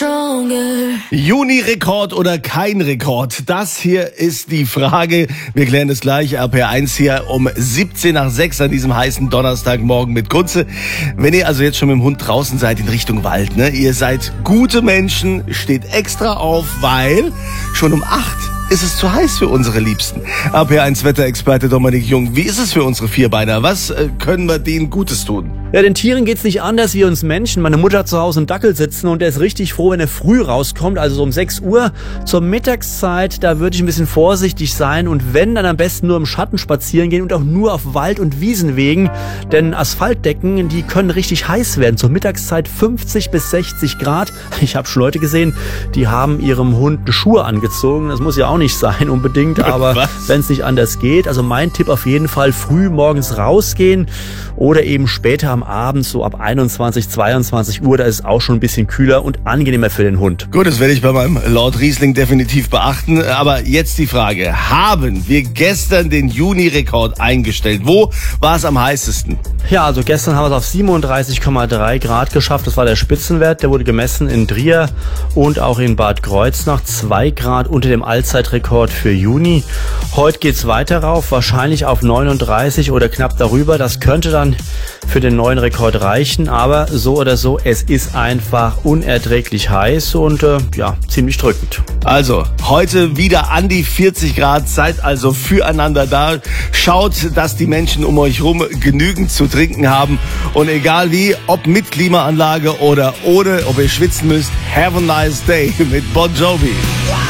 Juni-Rekord oder kein Rekord? Das hier ist die Frage. Wir klären das gleich. RPR1 hier um 17:06 an diesem heißen Donnerstagmorgen mit Kunze. Wenn ihr also jetzt schon mit dem Hund draußen seid in Richtung Wald, ne? Ihr seid gute Menschen, steht extra auf, weil schon um 8 ist es zu heiß für unsere Liebsten. RPR1 Wetterexperte Dominik Jung, wie ist es für unsere Vierbeiner? Was können wir denen Gutes tun? Ja, den Tieren geht's nicht anders wie uns Menschen. Meine Mutter hat zu Hause einen Dackel sitzen und der ist richtig froh, wenn er früh rauskommt, also so um 6 Uhr zur Mittagszeit. Da würde ich ein bisschen vorsichtig sein und wenn, dann am besten nur im Schatten spazieren gehen und auch nur auf Wald- und Wiesenwegen. Denn Asphaltdecken, die können richtig heiß werden. Zur Mittagszeit 50 bis 60 Grad. Ich habe schon Leute gesehen, die haben ihrem Hund Schuhe angezogen. Das muss ja auch nicht sein unbedingt, aber wenn es nicht anders geht. Also mein Tipp auf jeden Fall, früh morgens rausgehen oder eben später am Abend, so ab 21, 22 Uhr, da ist es auch schon ein bisschen kühler und angenehmer für den Hund. Gut, das werde ich bei meinem Lord Riesling definitiv beachten. Aber jetzt die Frage, haben wir gestern den Juni-Rekord eingestellt? Wo war es am heißesten? Ja, also gestern haben wir es auf 37,3 Grad geschafft. Das war der Spitzenwert. Der wurde gemessen in Trier und auch in Bad Kreuznach. 2 Grad unter dem Allzeitrekord für Juni. Heute geht's weiter rauf, wahrscheinlich auf 39 oder knapp darüber. Das könnte dann für den neuen Rekord reichen. Aber so oder so, es ist einfach unerträglich heiß und ziemlich drückend. Also, heute wieder an die 40 Grad. Seid also füreinander da. Schaut, dass die Menschen um euch rum genügend zu trinken haben. Und egal wie, ob mit Klimaanlage oder ohne, ob ihr schwitzen müsst, have a nice day mit Bon Jovi.